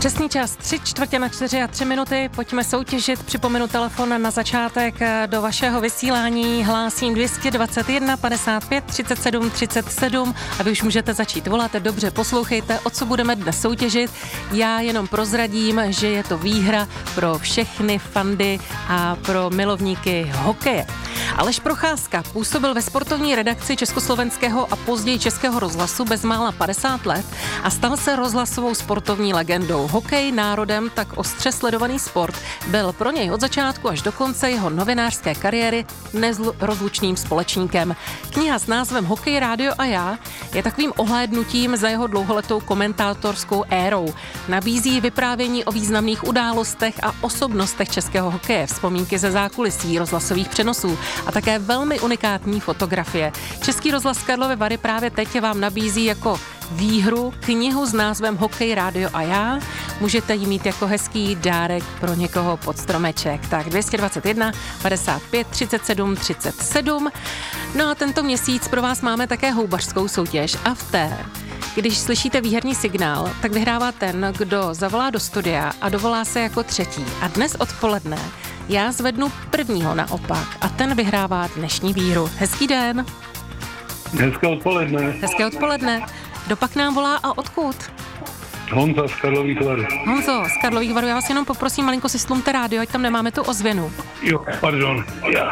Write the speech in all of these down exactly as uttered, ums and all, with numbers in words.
Přesný čas, tři čtvrtě na čtyři a tři minuty. Pojďme soutěžit. Připomenu telefon na začátek do vašeho vysílání. Hlásím dvě stě dvacet jedna padesát pět třicet sedm třicet sedm a vy už můžete začít volat. Dobře, poslouchejte, o co budeme dnes soutěžit. Já jenom prozradím, že je to výhra pro všechny fandy a pro milovníky hokeje. Aleš Procházka působil ve sportovní redakci Československého a později Českého rozhlasu bezmála padesát let a stal se rozhlasovou sportovní legendou. Hokej národem tak ostře sledovaný sport byl pro něj od začátku až do konce jeho novinářské kariéry nerozlučným společníkem. Kniha s názvem Hokej, rádio a já je takovým ohlédnutím za jeho dlouholetou komentátorskou érou. Nabízí vyprávění o významných událostech a osobnostech českého hokeje, vzpomínky ze zákulisí rozhlasových přenosů a také velmi unikátní fotografie. Český rozhlas Karlovy Vary právě teď vám nabízí jako výhru knihu s názvem Hokej, rádio a já. Můžete ji mít jako hezký dárek pro někoho pod stromeček. Tak dvě stě dvacet jedna padesát pět třicet sedm třicet sedm. No a tento měsíc pro vás máme také houbařskou soutěž a v té, když slyšíte výherní signál, tak vyhrává ten, kdo zavolá do studia a dovolá se jako třetí. A dnes odpoledne já zvednu prvního naopak a ten vyhrává dnešní výhru. Hezký den. Hezké odpoledne. Hezké odpoledne. Kdo pak nám volá a odkud? Honza z Karlových Varů. Honzo, z Karlových Varů, já vás jenom poprosím, malinko si stlumte rádio, ať tam nemáme tu ozvěnu. Jo, pardon. Já.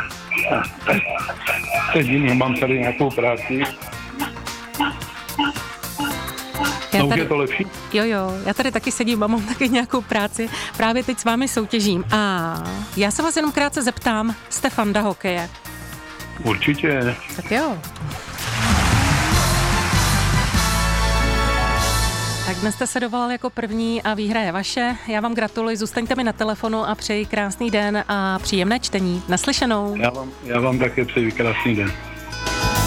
Sedím, mám tady nějakou práci. Já no, už tady, je to lepší? Jo, jo, já tady taky sedím a mám taky nějakou práci. Právě teď s vámi soutěžím. A já se vás jenom krátce zeptám, jste fanda hokeje? Určitě. Tak jo. Tak dnes jste se dovolal jako první a výhra je vaše. Já vám gratuluji, zůstaňte mi na telefonu a přeji krásný den a příjemné čtení. Naslyšenou. Já vám, já vám také přeji krásný den.